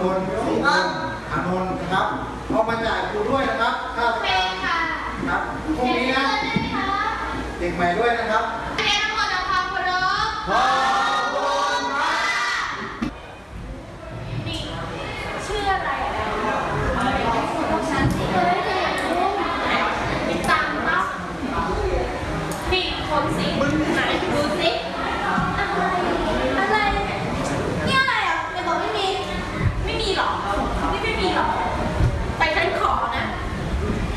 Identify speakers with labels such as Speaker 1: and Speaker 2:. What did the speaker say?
Speaker 1: นท์สีเงินอานนท์นะครับเอามาจ่ายครูด้วยนะครับค่าแรงครับพรุ่งนี้นะเด็กใหม่ด้วยนะครับ
Speaker 2: เรียนทั้งหมดด้วยความเคารพขอบคุณค่ะนี่ชื่ออะไรของฉันสิเฮ้ยเด็กรุ่งมีตังค์ปะนี่คนสิ